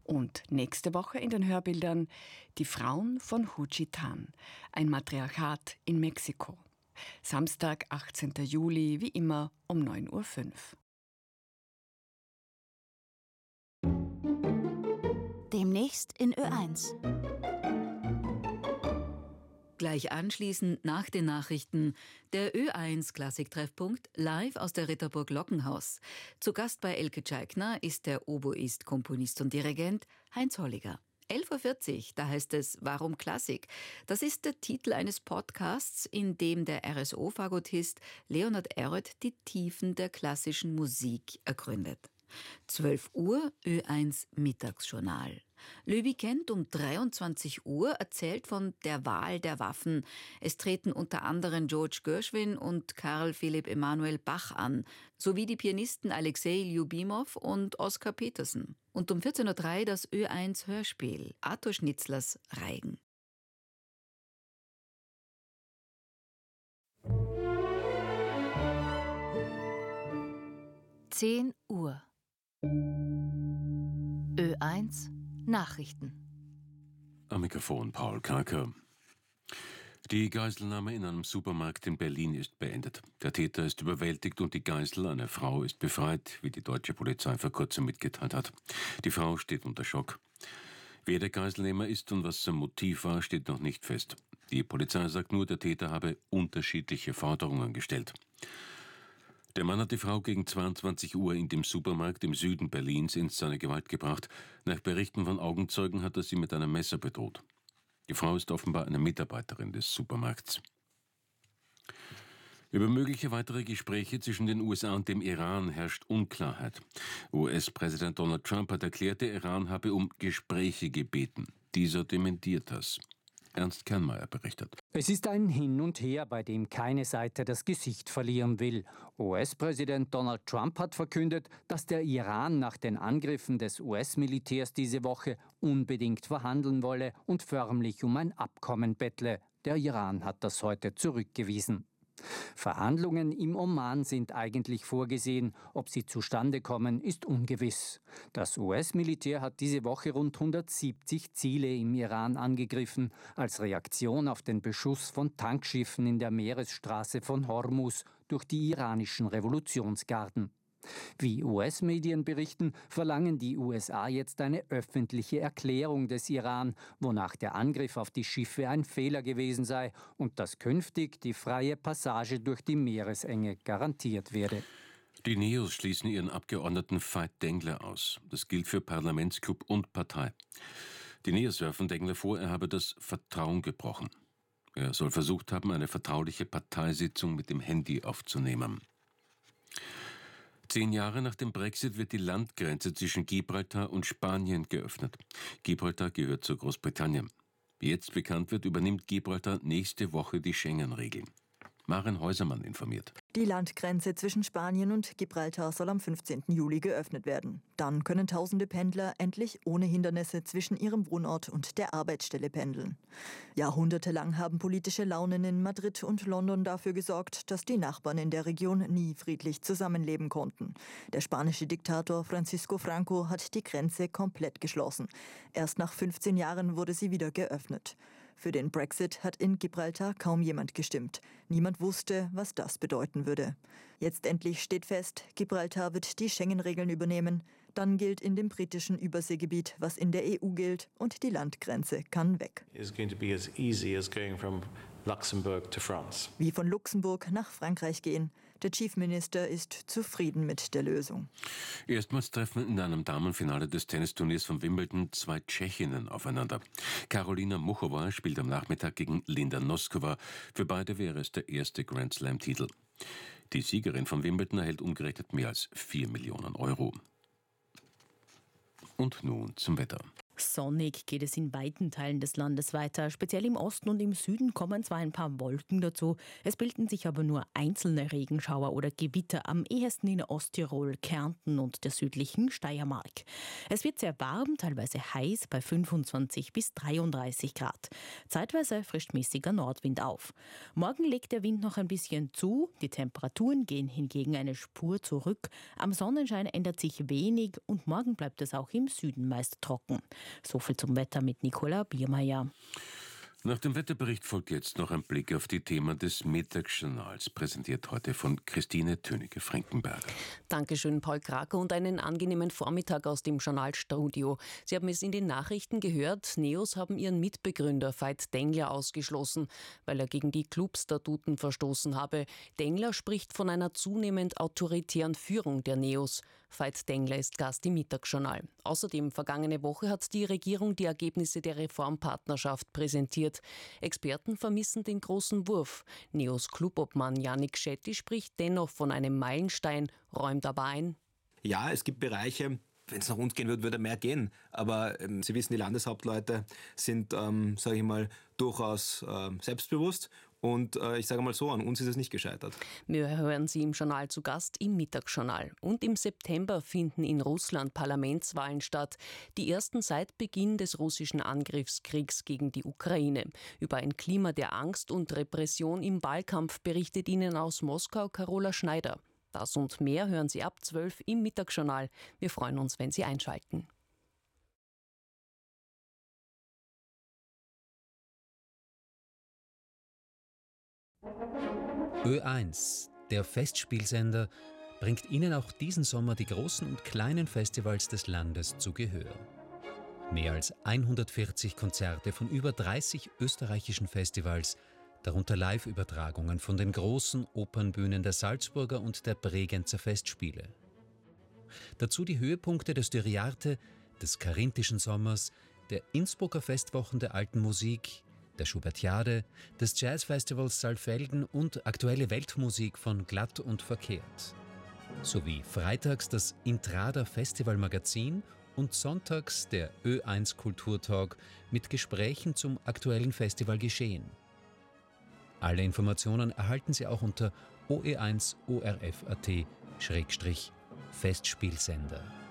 Und nächste Woche in den Hörbildern Die Frauen von Juchitán, ein Matriarchat in Mexiko. Samstag, 18. Juli, wie immer um 9.05 Uhr. Demnächst in Ö1. Gleich anschließend nach den Nachrichten der Ö1 Klassiktreffpunkt live aus der Ritterburg Lockenhaus. Zu Gast bei Elke Tscheikner ist der Oboist, Komponist und Dirigent Heinz Holliger. 11.40 Uhr, da heißt es Warum Klassik? Das ist der Titel eines Podcasts, in dem der RSO-Fagottist Leonhard Erroth die Tiefen der klassischen Musik ergründet. 12 Uhr Ö1 Mittagsjournal. Le Weekend um 23 Uhr erzählt von der Wahl der Waffen. Es treten unter anderem George Gershwin und Karl Philipp Emanuel Bach an, sowie die Pianisten Alexei Ljubimow und Oskar Petersen. Und um 14.03 Uhr das Ö1 Hörspiel, Arthur Schnitzlers Reigen. (10 Uhr) Ö1 Nachrichten. Am Mikrofon Paul Karker. Die Geiselnahme in einem Supermarkt in Berlin ist beendet. Der Täter ist überwältigt und die Geisel, eine Frau, ist befreit, wie die deutsche Polizei vor kurzem mitgeteilt hat. Die Frau steht unter Schock. Wer der Geiselnehmer ist und was sein Motiv war, steht noch nicht fest. Die Polizei sagt nur, der Täter habe unterschiedliche Forderungen gestellt. Der Mann hat die Frau gegen 22 Uhr in dem Supermarkt im Süden Berlins in seine Gewalt gebracht. Nach Berichten von Augenzeugen hat er sie mit einem Messer bedroht. Die Frau ist offenbar eine Mitarbeiterin des Supermarkts. Über mögliche weitere Gespräche zwischen den USA und dem Iran herrscht Unklarheit. US-Präsident Donald Trump hat erklärt, der Iran habe um Gespräche gebeten. Dieser dementiert das. Ernst Kernmeier berichtet. Es ist ein Hin und Her, bei dem keine Seite das Gesicht verlieren will. US-Präsident Donald Trump hat verkündet, dass der Iran nach den Angriffen des US-Militärs diese Woche unbedingt verhandeln wolle und förmlich um ein Abkommen bettle. Der Iran hat das heute zurückgewiesen. Verhandlungen im Oman sind eigentlich vorgesehen. Ob sie zustande kommen, ist ungewiss. Das US-Militär hat diese Woche rund 170 Ziele im Iran angegriffen, als Reaktion auf den Beschuss von Tankschiffen in der Meeresstraße von Hormuz durch die iranischen Revolutionsgarden. Wie US-Medien berichten, verlangen die USA jetzt eine öffentliche Erklärung des Iran, wonach der Angriff auf die Schiffe ein Fehler gewesen sei und dass künftig die freie Passage durch die Meeresenge garantiert werde. Die Neos schließen ihren Abgeordneten Veit Dengler aus. Das gilt für Parlamentsclub und Partei. Die Neos werfen Dengler vor, er habe das Vertrauen gebrochen. Er soll versucht haben, eine vertrauliche Parteisitzung mit dem Handy aufzunehmen. 10 Jahre nach dem Brexit wird die Landgrenze zwischen Gibraltar und Spanien geöffnet. Gibraltar gehört zu Großbritannien. Wie jetzt bekannt wird, übernimmt Gibraltar nächste Woche die Schengen-Regeln. Maren Häusermann informiert. Die Landgrenze zwischen Spanien und Gibraltar soll am 15. Juli geöffnet werden. Dann können tausende Pendler endlich ohne Hindernisse zwischen ihrem Wohnort und der Arbeitsstelle pendeln. Jahrhundertelang haben politische Launen in Madrid und London dafür gesorgt, dass die Nachbarn in der Region nie friedlich zusammenleben konnten. Der spanische Diktator Francisco Franco hat die Grenze komplett geschlossen. Erst nach 15 Jahren wurde sie wieder geöffnet. Für den Brexit hat in Gibraltar kaum jemand gestimmt. Niemand wusste, was das bedeuten würde. Jetzt endlich steht fest, Gibraltar wird die Schengen-Regeln übernehmen. Dann gilt in dem britischen Überseegebiet, was in der EU gilt, und die Landgrenze kann weg. It's going to be as easy as going from Luxembourg to France. Wie von Luxemburg nach Frankreich gehen. Der Chief Minister ist zufrieden mit der Lösung. Erstmals treffen in einem Damenfinale des Tennisturniers von Wimbledon 2 Tschechinnen aufeinander. Karolina Muchova spielt am Nachmittag gegen Linda Noskova. Für beide wäre es der erste Grand Slam-Titel. Die Siegerin von Wimbledon erhält umgerechnet mehr als 4 Millionen Euro. Und nun zum Wetter. Sonnig geht es in weiten Teilen des Landes weiter. Speziell im Osten und im Süden kommen zwar ein paar Wolken dazu, es bilden sich aber nur einzelne Regenschauer oder Gewitter, am ehesten in Osttirol, Kärnten und der südlichen Steiermark. Es wird sehr warm, teilweise heiß bei 25 bis 33 Grad. Zeitweise frischt mäßiger Nordwind auf. Morgen legt der Wind noch ein bisschen zu, die Temperaturen gehen hingegen eine Spur zurück. Am Sonnenschein ändert sich wenig und morgen bleibt es auch im Süden meist trocken. So viel zum Wetter mit Nicola Biermeier. Nach dem Wetterbericht folgt jetzt noch ein Blick auf die Themen des Mittagsjournals, präsentiert heute von Christine Tönige-Frankenberger. Dankeschön, Paul Kraker, und einen angenehmen Vormittag aus dem Journalstudio. Sie haben es in den Nachrichten gehört, Neos haben ihren Mitbegründer Veit Dengler ausgeschlossen, weil er gegen die Clubstatuten verstoßen habe. Dengler spricht von einer zunehmend autoritären Führung der Neos. Veit Dengler ist Gast im Mittagsjournal. Außerdem vergangene Woche hat die Regierung die Ergebnisse der Reformpartnerschaft präsentiert. Experten vermissen den großen Wurf. Neos Clubobmann Yannick Shetty spricht dennoch von einem Meilenstein, räumt aber ein: Ja, es gibt Bereiche, wenn es nach uns gehen würde, würde mehr gehen. Aber Sie wissen, die Landeshauptleute sind, sage ich mal, durchaus selbstbewusst. Und ich sage mal so, an uns ist es nicht gescheitert. Wir hören Sie im Journal zu Gast im Mittagsjournal. Und im September finden in Russland Parlamentswahlen statt. Die ersten seit Beginn des russischen Angriffskriegs gegen die Ukraine. Über ein Klima der Angst und Repression im Wahlkampf berichtet Ihnen aus Moskau Carola Schneider. Das und mehr hören Sie ab 12 im Mittagsjournal. Wir freuen uns, wenn Sie einschalten. Ö1, der Festspielsender, bringt Ihnen auch diesen Sommer die großen und kleinen Festivals des Landes zu Gehör. Mehr als 140 Konzerte von über 30 österreichischen Festivals, darunter Live-Übertragungen von den großen Opernbühnen der Salzburger und der Bregenzer Festspiele. Dazu die Höhepunkte des Styriarte, des Karinthischen Sommers, der Innsbrucker Festwochen der Alten Musik, der Schubertiade, des Jazzfestivals Saalfelden und aktuelle Weltmusik von Glatt und Verkehrt. Sowie freitags das Intrada Festivalmagazin und sonntags der Ö1 Kulturtalk mit Gesprächen zum aktuellen Festivalgeschehen. Alle Informationen erhalten Sie auch unter oe1orf.at/Festspielsender.